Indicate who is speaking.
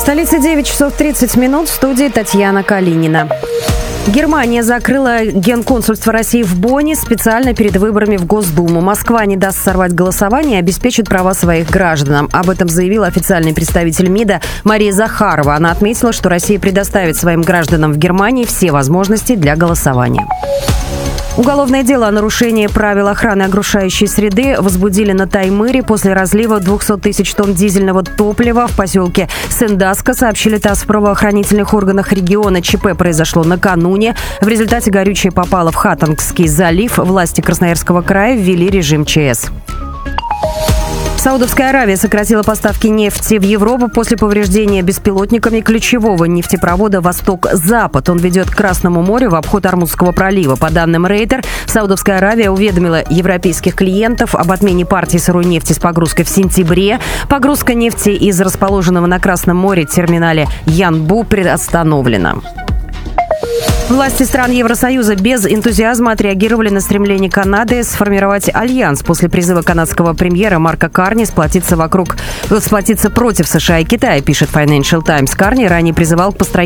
Speaker 1: столице 9 часов 30 минут, в студии Татьяна Калинина. Германия закрыла генконсульство России в Бонне специально перед выборами в Госдуму. Москва не даст сорвать голосование и обеспечит права своих граждан. Об этом заявила официальный представитель МИДа Мария Захарова. Она отметила, что Россия предоставит своим гражданам в Германии все возможности для голосования. Уголовное дело о нарушении правил охраны окружающей среды возбудили на Таймыре после разлива 200 тысяч тонн дизельного топлива в поселке Сендаска, сообщили ТАСС в правоохранительных органах региона. ЧП произошло накануне. В результате горючее попало в Хатангский залив. Власти Красноярского края ввели режим ЧС. Саудовская Аравия сократила поставки нефти в Европу после повреждения беспилотниками ключевого нефтепровода «Восток-Запад». Он ведет к Красному морю в обход Ормузского пролива. По данным Рейтер, Саудовская Аравия уведомила европейских клиентов об отмене партии сырой нефти с погрузкой в сентябре. Погрузка нефти из расположенного на Красном море терминале Янбу приостановлена. Власти стран Евросоюза без энтузиазма отреагировали на стремление Канады сформировать альянс после призыва канадского премьера Марка Карни сплотиться против США и Китая, пишет Financial Times. Карни ранее призывал к построению